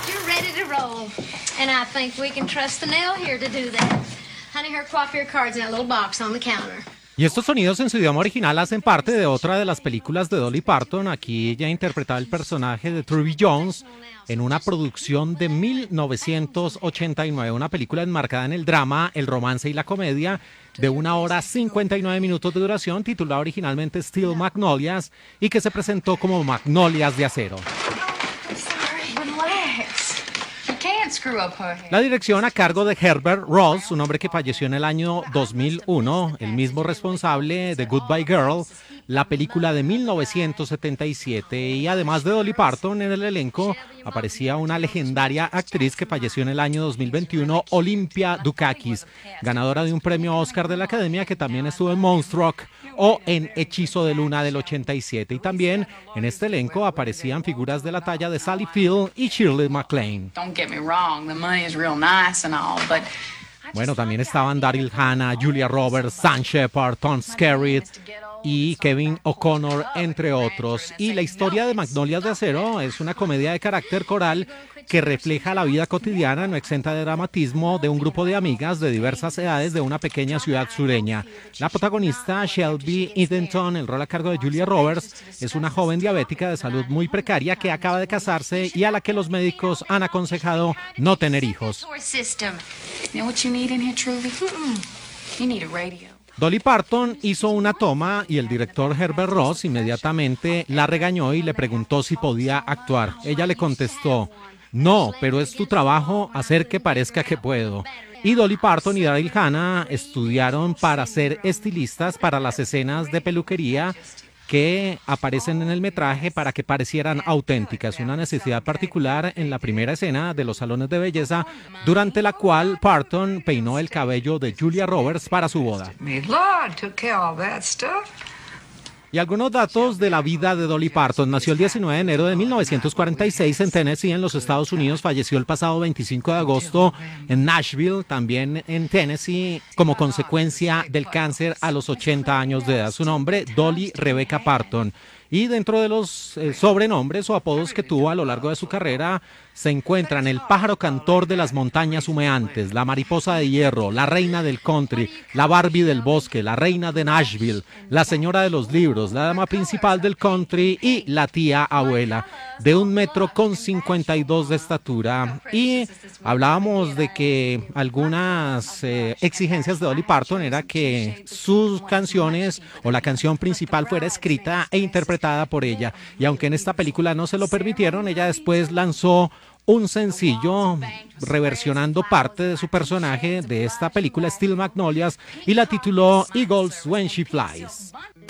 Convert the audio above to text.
You're ready to roll. And I think we can trust the nail here to do that. Honey, her coiffure card's in that little box on the counter. Y estos sonidos en su idioma original hacen parte de otra de las películas de Dolly Parton. Aquí ella interpretaba el personaje de Trudy Jones en una producción de 1989, una película enmarcada en el drama, el romance y la comedia de 1 hora 59 minutos de duración, titulada originalmente Steel Magnolias y que se presentó como Magnolias de Acero. La dirección a cargo de Herbert Ross, un hombre que falleció en el año 2001, el mismo responsable de Goodbye Girl, la película de 1977, y además de Dolly Parton en el elenco aparecía una legendaria actriz que falleció en el año 2021, Olympia Dukakis, ganadora de un premio Oscar de la Academia, que también estuvo en Moonstruck o en Hechizo de Luna del 87, y también en este elenco aparecían figuras de la talla de Sally Field y Shirley MacLaine. Bueno, también estaban Daryl Hannah, Julia Roberts, Sam Shepard, Tom Skerritt y Kevin O'Connor, entre otros. Y la historia de Magnolias de Acero es una comedia de carácter coral que refleja la vida cotidiana, no exenta de dramatismo, de un grupo de amigas de diversas edades de una pequeña ciudad sureña. La protagonista, Shelby Edenton, el rol a cargo de Julia Roberts, es una joven diabética de salud muy precaria que acaba de casarse y a la que los médicos han aconsejado no tener hijos. Dolly Parton hizo una toma y el director Herbert Ross inmediatamente la regañó y le preguntó si podía actuar. Ella le contestó: no, pero es tu trabajo hacer que parezca que puedo. Y Dolly Parton y Daryl Hannah estudiaron para ser estilistas para las escenas de peluquería que aparecen en el metraje para que parecieran auténticas, una necesidad particular en la primera escena de los salones de belleza, durante la cual Parton peinó el cabello de Julia Roberts para su boda. Y algunos datos de la vida de Dolly Parton. Nació el 19 de enero de 1946 en Tennessee, en los Estados Unidos. Falleció el pasado 25 de agosto en Nashville, también en Tennessee, como consecuencia del cáncer a los 80 años de edad. Su nombre, Dolly Rebecca Parton. Y dentro de los sobrenombres o apodos que tuvo a lo largo de su carrera se encuentran el pájaro cantor de las montañas humeantes, la mariposa de hierro, la reina del country, la Barbie del bosque, la reina de Nashville, la señora de los libros, la dama principal del country y la tía abuela, de 1,52 m de estatura. Y hablábamos de que algunas exigencias de Dolly Parton era que sus canciones o la canción principal fuera escrita e interpretada por ella, y aunque en esta película no se lo permitieron, ella después lanzó un sencillo reversionando parte de su personaje de esta película, Steel Magnolias, y la tituló Eagles When She Flies.